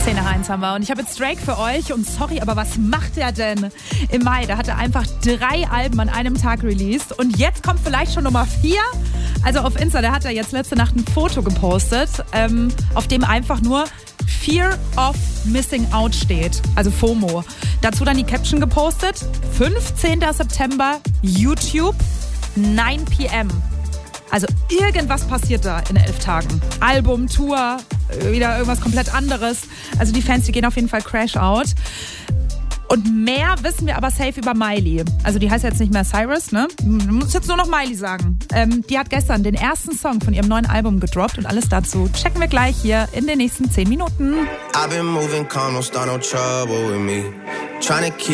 10 nach 1 haben wir. Und ich habe jetzt Drake für euch. Und sorry, aber was macht er denn im Mai? Da hat er einfach 3 Alben an einem Tag released. Und jetzt kommt vielleicht schon Nummer 4. Also auf Insta, da hat er jetzt letzte Nacht ein Foto gepostet, auf dem einfach nur Fear of Missing Out steht. Also FOMO. Dazu dann die Caption gepostet. 15. September, YouTube, 9 p.m. Also irgendwas passiert da in 11 Tagen. Album, Tour, wieder irgendwas komplett anderes. Also die Fans, die gehen auf jeden Fall Crash Out. Und mehr wissen wir aber safe über Miley. Also die heißt jetzt nicht mehr Cyrus, ne? Du musst jetzt nur noch Miley sagen. Die hat gestern den ersten Song von ihrem neuen Album gedroppt und alles dazu checken wir gleich hier in den nächsten 10 Minuten. I've been moving calm, don't start no trouble with me. Trying to keep